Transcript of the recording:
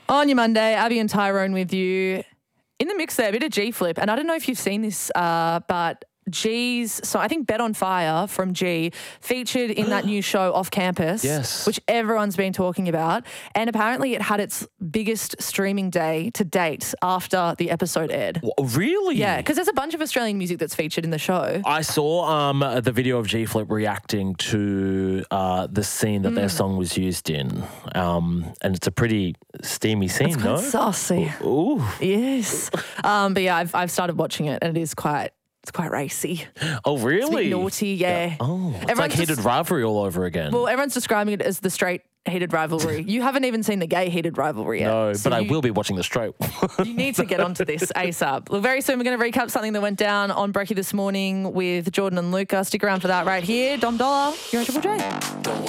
On your Monday, Abby and Tyrone with you. In the mix there, a bit of G-Flip. And I don't know if you've seen this, but G's, so I think Bet on Fire from G featured in that new show Off Campus, Yes. which everyone's been talking about. And apparently it had its biggest streaming day to date after the episode aired. Really? Yeah, because there's a bunch of Australian music that's featured in the show. I saw the video of G-Flip reacting to the scene that their song was used in. And it's a pretty steamy scene, It's no? quite saucy. Ooh. Yes. But yeah, I've started watching it and it's quite racy. Oh, really? It's a bit naughty, yeah. Oh, it's Everyone's like heated rivalry all over again. Well, everyone's describing it as the straight heated rivalry. You haven't even seen the gay heated rivalry yet. no, So but I will be watching the straight. You need to get onto this ASAP. Well, very soon we're going to recap something that went down on Brekkie this morning with Jordan and Luca. Stick around for that right here. Dom Dollar, you're on Triple J.